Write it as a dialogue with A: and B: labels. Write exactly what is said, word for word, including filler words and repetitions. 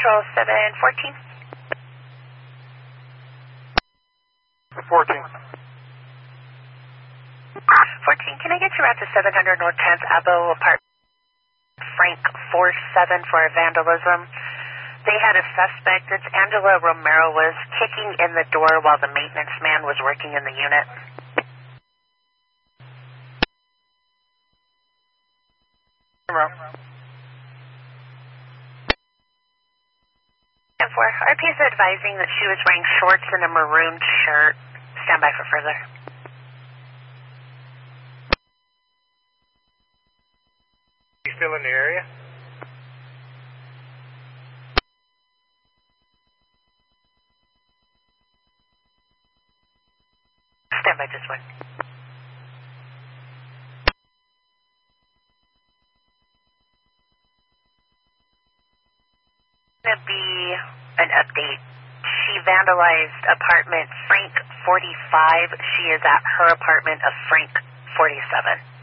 A: Control seven fourteen.
B: fourteen.
A: fourteen, can I get you out to seven hundred North tenth Abo Apartment, Frank four seven for vandalism? They had a suspect. It's Angela Romero was kicking in the door while the maintenance man was working in the unit. And for R P is advising that she was wearing shorts and a maroon shirt. Stand by for further.
B: You still in the area?
A: Stand by this one. Gonna be an update. She vandalized apartment Frank forty-five. She is at her apartment of Frank forty-seven.